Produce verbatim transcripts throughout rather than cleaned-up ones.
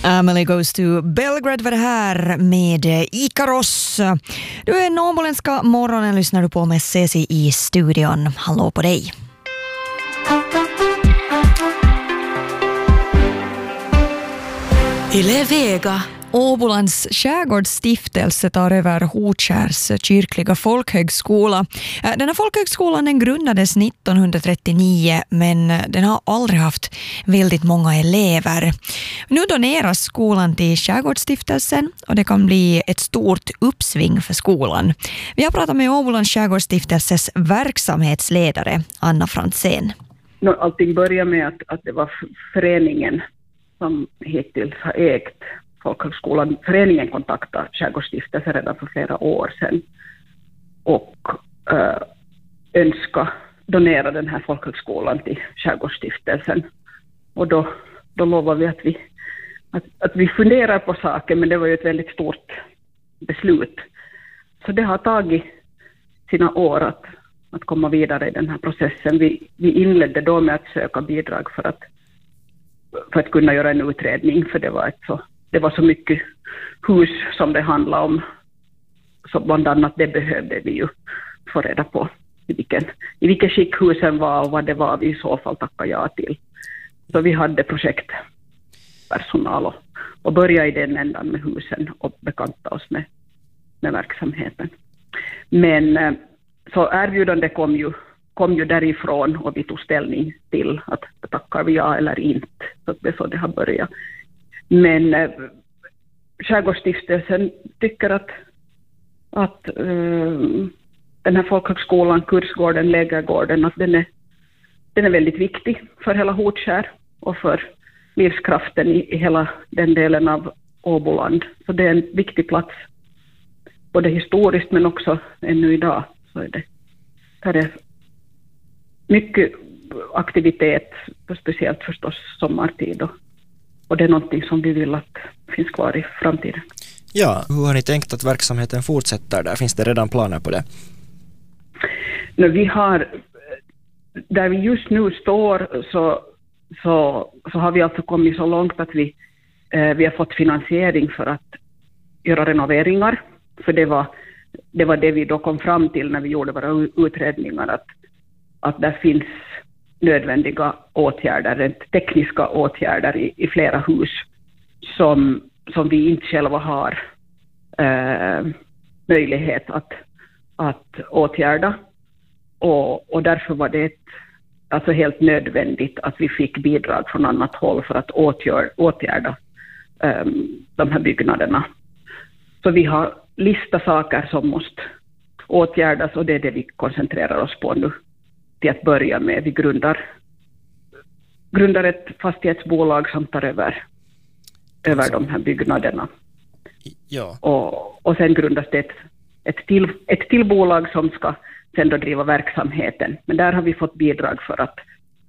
Emily Goes to Belgrade var det här med Ikaros. Du är Åboländska morgonen, lyssnar du på med Ceci i studion. Hallå på dig. Yle Vega. Åbolands skärgårdsstiftelse tar över Hotskärs kyrkliga folkhögskola. Den här folkhögskolan den grundades nittonhundratrettionio, men den har aldrig haft väldigt många elever. Nu doneras skolan till skärgårdsstiftelsen och det kan bli ett stort uppsving för skolan. Vi har pratat med Åbolands skärgårdsstiftelses verksamhetsledare Anna Franzén. Allting börjar med att, att det var föreningen som hittills har ägt folkhögskolan. Föreningen kontaktade skärgårdsstiftelsen redan för flera år sedan och äh, önskade donera den här folkhögskolan till skärgårdsstiftelsen. Och då, då lovar vi att vi, att, att vi funderar på saken, men det var ju ett väldigt stort beslut. Så det har tagit sina år att, att komma vidare i den här processen. Vi, vi inledde då med att söka bidrag för att, för att kunna göra en utredning, för det var ett så Det var så mycket hus som det handlade om. Så bland annat det behövde vi ju få reda på i vilken, i vilken skick husen var och vad det var vi i så fall tackade ja till. Så vi hade projektpersonal och, och började i den ändan med husen och bekanta oss med, med verksamheten. Men så erbjudande kom ju, kom ju därifrån och vi tog ställning till att tackar vi ja eller inte. Så det är så det har börjat. Men äh, skärgårdsstiftelsen tycker att, att äh, den här folkhögskolan, kursgården, lägergården, att den är, den är väldigt viktig för hela Hotskär och för livskraften i, i hela den delen av Åboland. Så det är en viktig plats, både historiskt men också ännu idag. Så är det, här är mycket aktivitet, speciellt förstås sommartid. Och, Och det är någonting som vi vill att finns kvar i framtiden. Ja, hur har ni tänkt att verksamheten fortsätter där? Finns det redan planer på det? Nu, vi har, där vi just nu står så, så, så har vi alltså kommit så långt att vi, eh, vi har fått finansiering för att göra renoveringar. För det var, det var det vi då kom fram till när vi gjorde våra utredningar, att, att där finns nödvändiga åtgärder, tekniska åtgärder i, i flera hus som, som vi inte själva har eh, möjlighet att, att åtgärda. Och, och därför var det ett, alltså helt nödvändigt att vi fick bidrag från annat håll för att åtgärda, åtgärda eh, de här byggnaderna. Så vi har listat saker som måste åtgärdas och det är det vi koncentrerar oss på nu. Till att börja med. Vi grundar, grundar ett fastighetsbolag som tar över, över de här byggnaderna. Ja. Och, och sen grundas det ett, ett, till, ett till bolag som ska sen då driva verksamheten. Men där har vi fått bidrag för att,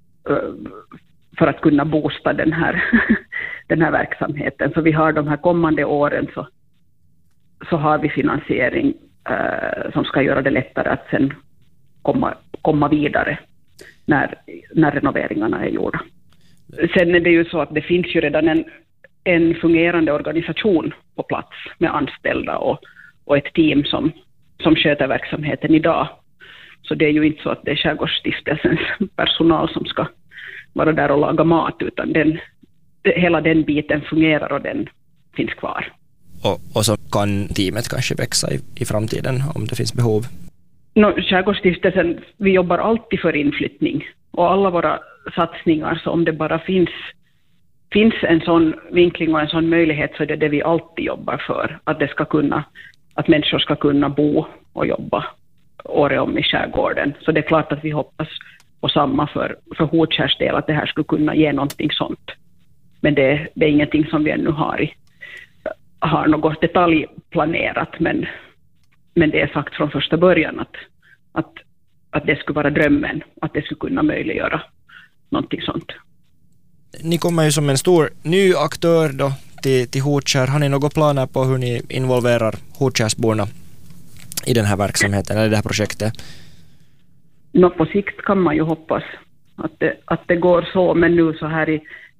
för att kunna boosta den här, den här verksamheten. Så vi har de här kommande åren så, så har vi finansiering uh, som ska göra det lättare att sen komma, komma vidare när, när renoveringarna är gjorda. Sen är det ju så att det finns ju redan en, en fungerande organisation på plats med anställda och, och ett team som, som sköter verksamheten idag. Så det är ju inte så att det är Skärgårdsstiftelsens personal som ska vara där och laga mat, utan den, hela den biten fungerar och den finns kvar. Och, och så kan teamet kanske växa i, i framtiden om det finns behov? No, Skärgårdsstiftelsen, vi jobbar alltid för inflyttning och alla våra satsningar, så om det bara finns, finns en sån vinkling och en sån möjlighet, så är det det vi alltid jobbar för, att det ska kunna, att människor ska kunna bo och jobba året om i skärgården. Så det är klart att vi hoppas på samma för, för Hotskärs del, att det här skulle kunna ge någonting sånt. Men det, det är ingenting som vi ännu har, i, har något detaljplanerat, men, men det är sagt från första början att, att, att det skulle vara drömmen, att det skulle kunna möjliggöra någonting sånt. Ni kommer ju som en stor ny aktör då till, till Hotskär. Har ni några planer på hur ni involverar Hotskärsborna i den här verksamheten eller det här projektet? Nå, på sikt kan man ju hoppas att det, att det går så, men nu så här i,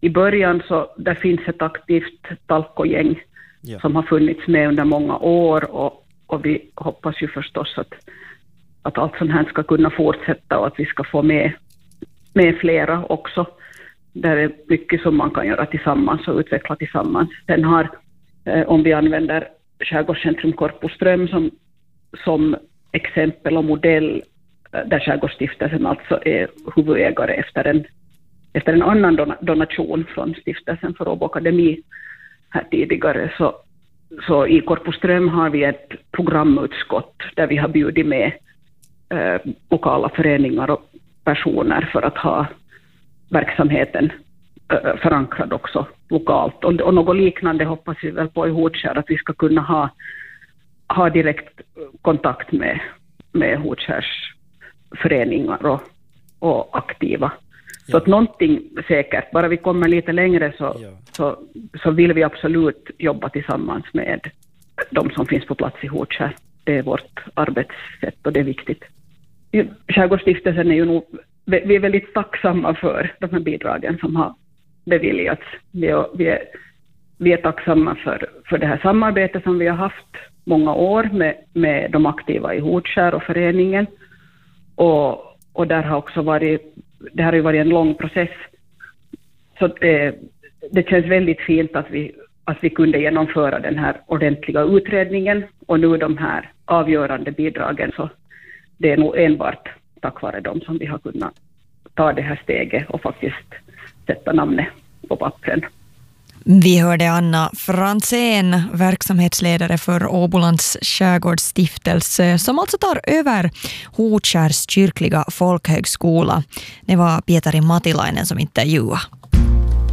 i början så där finns ett aktivt talkogäng ja. som har funnits med under många år och, och vi hoppas ju förstås att, att allt sånt här ska kunna fortsätta och att vi ska få med, med flera också. Där är mycket som man kan göra tillsammans och utveckla tillsammans. Sen har, eh, om vi använder Skärgårdscentrum Korpoström som, som exempel och modell, där Skärgårdsstiftelsen alltså är huvudägare efter en, efter en annan donation från stiftelsen för Åbo Akademi här tidigare, så, så i Korpoström har vi ett programutskott där vi har bjudit med eh, lokala föreningar och personer för att ha verksamheten äh, förankrad också lokalt. Och, och något liknande hoppas vi väl på i Hotkär, att vi ska kunna ha, ha direkt kontakt med, med Hotskärs föreningar och, och aktiva. Ja. Så att någonting säkert, bara vi kommer lite längre så, ja. så, så vill vi absolut jobba tillsammans med de som finns på plats i Hotkär. Det är vårt arbetssätt och det är viktigt. Skärgårdsstiftelsen är ju nog, vi är väldigt tacksamma för de här bidragen som har beviljats. Vi är, vi är, vi är tacksamma för, för det här samarbetet som vi har haft många år med, med de aktiva i Hotkär och föreningen. Och, och där har också varit, det har ju varit en lång process. Så det, det känns väldigt fint att vi, att vi kunde genomföra den här ordentliga utredningen och nu de här avgörande bidragen, så det är nog enbart tack vare dem som vi har kunnat ta det här steget och faktiskt sätta namnet på pappren. Vi hörde Anna Franzén, verksamhetsledare för Åbolands skärgårdsstiftelse, som alltså tar över Hotskärs kyrkliga folkhögskola. Det var Pietari Matilainen som intervjuade.